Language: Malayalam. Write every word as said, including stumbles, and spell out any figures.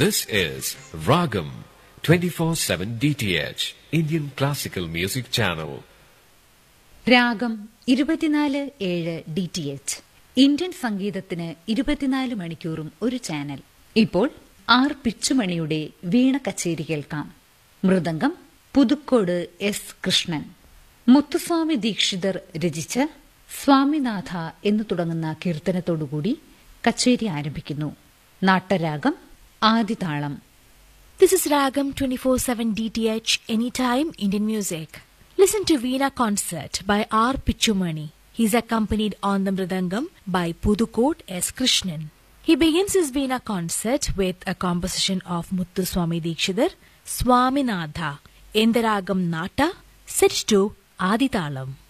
This is Ragam twenty-four seven D T H, Indian Classical Music Channel. രാഗം ഇരുപത്തിനാല് ഏഴ് ഡി ടി എച്ച്, ഇന്ത്യൻ സംഗീതത്തിന് ഇരുപത്തിനാല് മണിക്കൂറും ഒരു ചാനൽ. ഇപ്പോൾ ആർ പിച്ചുമണിയുടെ വീണ കച്ചേരി കേൾക്കാം. മൃദംഗം പുതുക്കോട് എസ് കൃഷ്ണൻ. മുത്തുസ്വാമി ദീക്ഷിതർ രചിച്ച് സ്വാമിനാഥ എന്നു തുടങ്ങുന്ന കീർത്തനത്തോടുകൂടി കച്ചേരി ആരംഭിക്കുന്നു. നാട്ടരാഗം ആദിതാളം. This is Ragam twenty-four seven D T H, anytime Indian music. Listen to Veena concert by R Pichumani. He is accompanied on the mridangam by Pudukot S Krishnan. He begins his Veena concert with a composition of Muthuswami Dikshidhar, Swaminatha, in the ragam Nata, set to Adithalam.